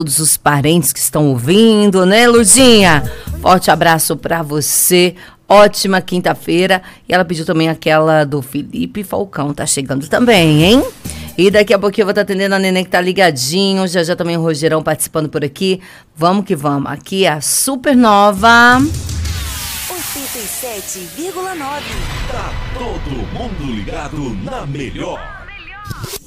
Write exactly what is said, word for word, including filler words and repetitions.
todos os parentes que estão ouvindo, né, Lurdinha? Forte abraço pra você. Ótima quinta-feira. E ela pediu também aquela do Felipe Falcão. Tá chegando também, hein? E daqui a pouquinho eu vou estar atendendo a neném que tá ligadinho. Já já também o Rogerão participando por aqui. Vamos que vamos. Aqui é a Supernova. oitenta e sete vírgula nove. Tá todo mundo ligado na melhor.